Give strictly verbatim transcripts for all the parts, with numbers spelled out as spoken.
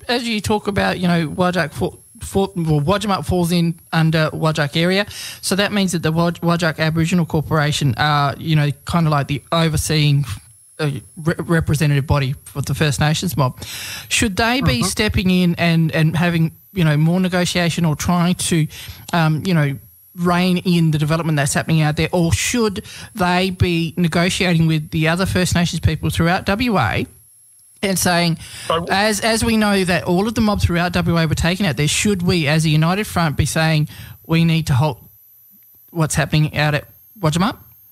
as you talk about, you know, Whadjuk for, for, well, Wodjamuk falls in under Whadjuk area, so that means that the Whadjuk Aboriginal Corporation are, you know, kind of like the overseeing uh, re- representative body for the First Nations mob. Should they be mm-hmm. stepping in and, and having, you know, more negotiation or trying to, um, you know, rein in the development that's happening out there, or should they be negotiating with the other First Nations people throughout W A and saying, as as we know that all of the mobs throughout W A were taken out there, should we as a united front be saying we need to halt what's happening out at Wodjamuk?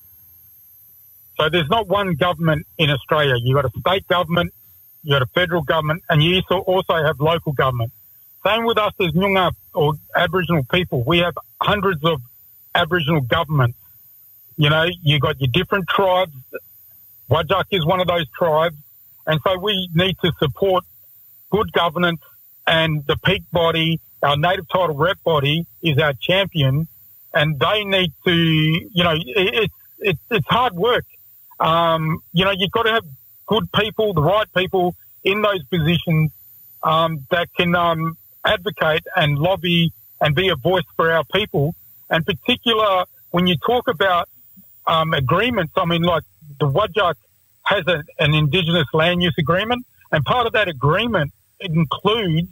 So there's not one government in Australia. You've got a state government, you've got a federal government, and you also have local government. Same with us as Noongar or Aboriginal people. We have hundreds of Aboriginal governments. You know, you got your different tribes. Whadjuk is one of those tribes. And so we need to support good governance, and the peak body, our native title rep body, is our champion, and they need to, you know, it's it's it's hard work. Um, you know, you've got to have good people, the right people in those positions um, that can um, advocate and lobby and be a voice for our people. And particular, when you talk about um, agreements, I mean, like the Whadjuk has a, an Indigenous land use agreement, and part of that agreement includes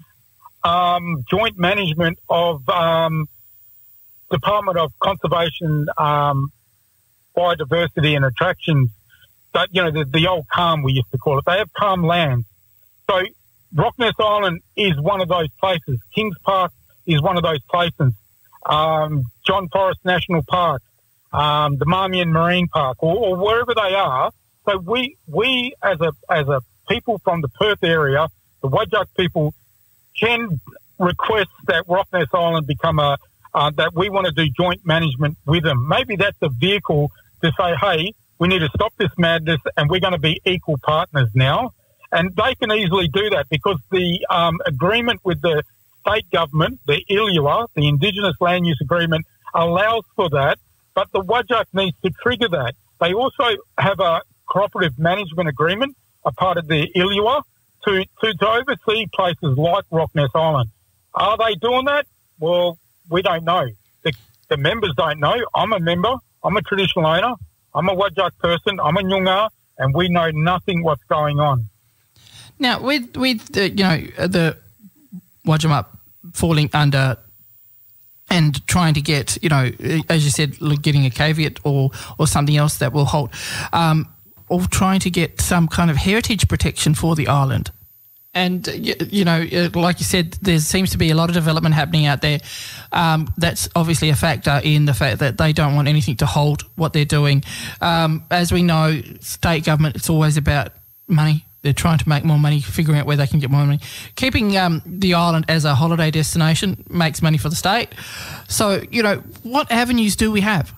um, joint management of um, Department of Conservation, um, Biodiversity and Attractions. That, you know, the, the old calm we used to call it. They have calm lands. So Rockness Island is one of those places. Kings Park is one of those places. Um, John Forrest National Park, um, the Marmion Marine Park, or, or wherever they are. So we we as a as a people from the Perth area, the Whadjuk people, can request that Rockness Island become a uh, that we want to do joint management with them. Maybe that's a vehicle to say, hey, we need to stop this madness, and we're going to be equal partners now. And they can easily do that because the um, agreement with the state government, the I L U A, the Indigenous Land Use Agreement, allows for that. But the Whadjuk needs to trigger that. They also have a cooperative management agreement, a part of the I L U A, to, to, to oversee places like Rockness Island. Are they doing that? Well, we don't know. The, the members don't know. I'm a member. I'm a traditional owner. I'm a Whadjuk person. I'm a Noongar, and we know nothing what's going on. Now, with, with the, you know, the Wodjamuk falling under and trying to get, you know, as you said, getting a caveat or, or something else that will halt, um, or trying to get some kind of heritage protection for the island. And, you, you know, like you said, there seems to be a lot of development happening out there. Um, that's obviously a factor in the fact that they don't want anything to hold what they're doing. Um, as we know, state government, it's always about money. They're trying to make more money, figuring out where they can get more money. Keeping um, the island as a holiday destination makes money for the state. So, you know, what avenues do we have?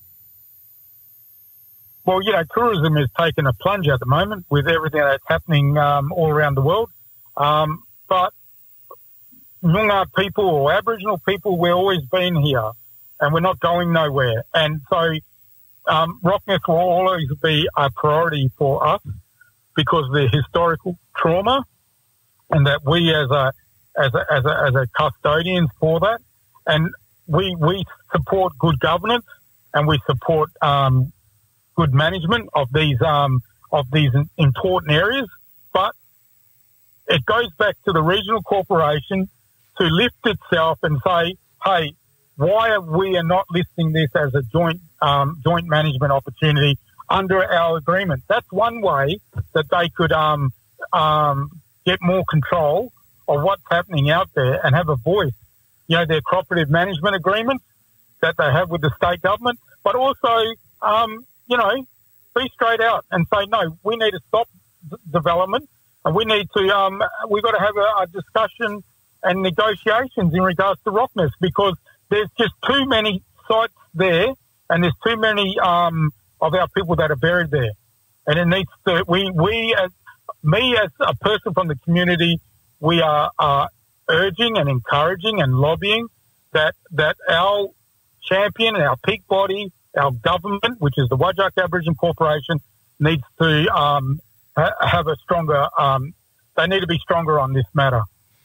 Well, you know, tourism is taking a plunge at the moment with everything that's happening um, all around the world. Um, but Noongar people or Aboriginal people, we've always been here and we're not going nowhere. And so um, Rockness will always be a priority for us, because of the historical trauma, and that we as a as a as a, as a custodians for that, and we we support good governance, and we support um, good management of these um, of these important areas. But it goes back to the regional corporation to lift itself and say, hey, why are we are not listing this as a joint um, joint management opportunity under our agreement? That's one way that they could um, um, get more control of what's happening out there and have a voice. You know, their cooperative management agreements that they have with the state government, but also, um, you know, be straight out and say, no, we need to stop d- development, and we need to, um, we've got to have a, a discussion and negotiations in regards to Rockness, because there's just too many sites there, and there's too many um, of our people that are buried there. And it needs to, we, we as, me as a person from the community, we are uh, urging and encouraging and lobbying that, that our champion, our peak body, our government, which is the Whadjuk Aboriginal Corporation, needs to um, ha- have a stronger, um, they need to be stronger on this matter.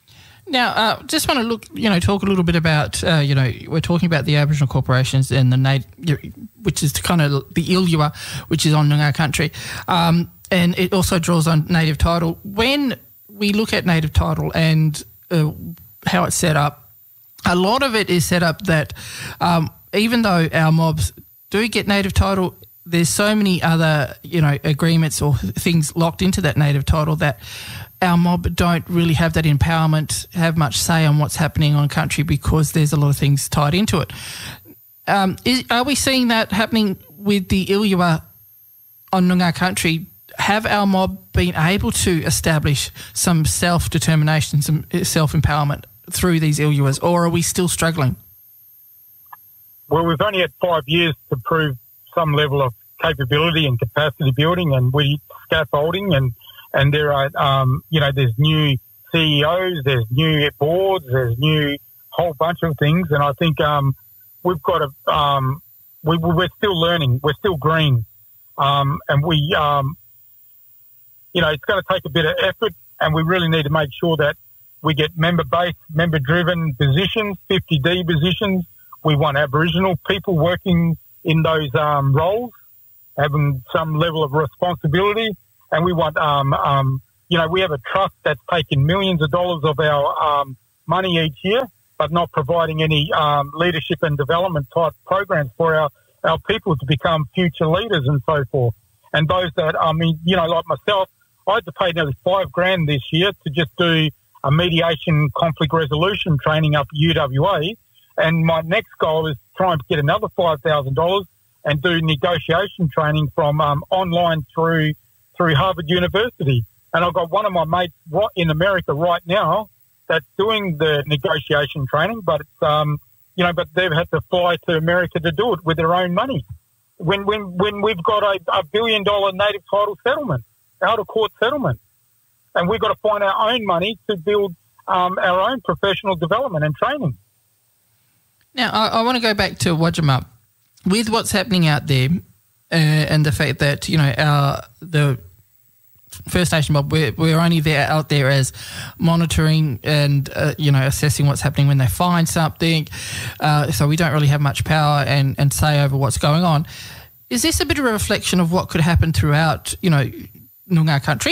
Now, uh, just want to look, you know, talk a little bit about, uh, you know, we're talking about the Aboriginal corporations and the native, which is kind of the Illawarra, which is on Noongar country, um, and it also draws on native title. When we look at native title and uh, how it's set up, a lot of it is set up that um, even though our mobs do get native title, there's so many other, you know, agreements or things locked into that native title that our mob don't really have that empowerment, have much say on what's happening on country because there's a lot of things tied into it. Um, is, are we seeing that happening with the Illawarra on Noongar country? Have our mob been able to establish some self-determination, some self-empowerment through these Illawarras, or are we still struggling? Well, we've only had five years to prove some level of capability and capacity building, and we scaffolding and And there are, um, you know, there's new C E Os, there's new boards, there's new whole bunch of things. And I think um, we've got to, um, we, we're still learning. We're still green. Um, and we, um, you know, it's going to take a bit of effort, and we really need to make sure that we get member-based, member-driven positions, fifty D positions. We want Aboriginal people working in those um, roles, having some level of responsibility. And we want, um, um, you know, we have a trust that's taken millions of dollars of our um, money each year, but not providing any um, leadership and development type programs for our, our people to become future leaders and so forth. And those that, I mean, you know, like myself, I had to pay nearly five grand this year to just do a mediation conflict resolution training up at U W A. And my next goal is to try and get another five thousand dollars and do negotiation training from um, online through through Harvard University. And I've got one of my mates right in America right now that's doing the negotiation training, but it's, um, you know, but they've had to fly to America to do it with their own money. When, when, when we've got a, a billion dollar native title settlement, out of court settlement, and we've got to find our own money to build um, our own professional development and training. Now, I, I want to go back to Wajama. With what's happening out there, uh, and the fact that, you know, our, the First Nation mob, we're, we're only there out there as monitoring and, uh, you know, assessing what's happening when they find something. Uh, so we don't really have much power and, and say over what's going on. Is this a bit of a reflection of what could happen throughout, you know, Noongar country?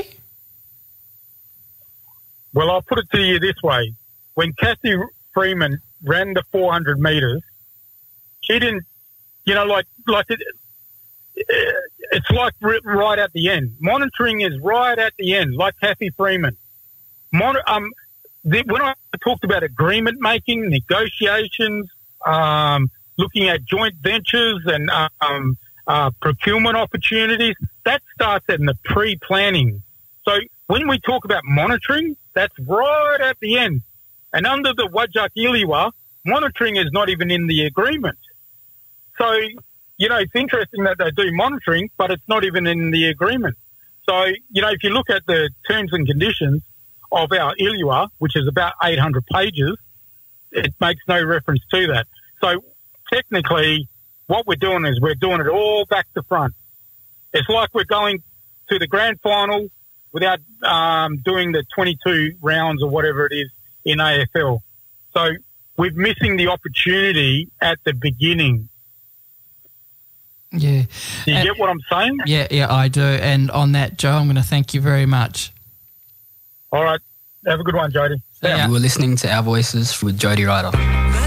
Well, I'll put it to you this way. When Kathy Freeman ran the four hundred metres, she didn't, you know, like, like it, it's like right at the end. Monitoring is right at the end, like Kathy Freeman. Mon- um, the, when I talked about agreement making, negotiations, um, looking at joint ventures and um, uh, procurement opportunities, that starts in the pre-planning. So when we talk about monitoring, that's right at the end. And under the Wajak Illawarra, monitoring is not even in the agreement. So, you know, it's interesting that they do monitoring, but it's not even in the agreement. So, you know, if you look at the terms and conditions of our Illawarra, which is about eight hundred pages, it makes no reference to that. So technically, what we're doing is we're doing it all back to front. It's like we're going to the grand final without um, doing the twenty-two rounds or whatever it is in A F L. So we're missing the opportunity at the beginning. Yeah. Do you and, get what I'm saying? Yeah, yeah, I do. And on that, Joe, I'm going to thank you very much. All right. Have a good one, Jody. You were listening to Our Voices with Jody Ryder.